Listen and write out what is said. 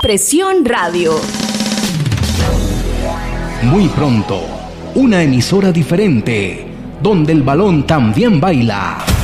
Expresión Radio. Muy pronto, una emisora diferente, donde el balón también baila.